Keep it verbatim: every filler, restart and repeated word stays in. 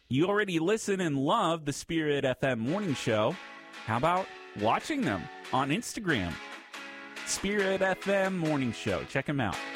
You already listen and love the Spirit F M morning show. How about watching them on Instagram? Spirit F M morning show. Check them out.